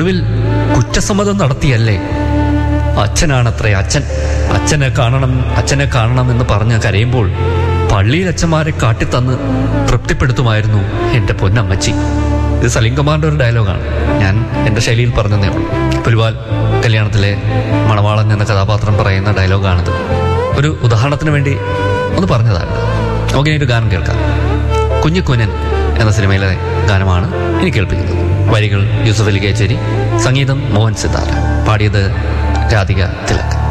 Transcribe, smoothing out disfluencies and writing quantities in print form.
ഒടുവിൽ കുറ്റസമ്മതം നടത്തിയല്ലേ? അച്ഛനാണത്രേ അച്ഛൻ. അച്ഛനെ കാണണം എന്ന് പറഞ്ഞ് കരയുമ്പോൾ പള്ളിയിൽ അച്ഛന്മാരെ കാട്ടിത്തന്ന് തൃപ്തിപ്പെടുത്തുമായിരുന്നു എൻ്റെ പൊന്നമ്മച്ചി. ഇത് സലീംകുമാറിൻ്റെ ഒരു ഡയലോഗാണ്. ഞാൻ എൻ്റെ ശൈലിയിൽ പറഞ്ഞതേ ഉള്ളൂ. പുലിവാൽ കല്യാണത്തിലെ മണവാളൻ എന്ന കഥാപാത്രം പറയുന്ന ഡയലോഗാണിത്. ഒരു ഉദാഹരണത്തിന് വേണ്ടി ഒന്ന് പറഞ്ഞതാണ്. നമുക്ക് ഒരു ഗാനം കേൾക്കാം. കുഞ്ഞിക്കുഞ്ഞൻ എന്ന സിനിമയിലെ ഗാനമാണ് ഇനി കേൾപ്പിക്കുന്നത്. വരികൾ യൂസഫ് അലി കേച്ചേരി, സംഗീതം മോഹൻ സിതാര, പാടിയത് രാധിക തിലക്.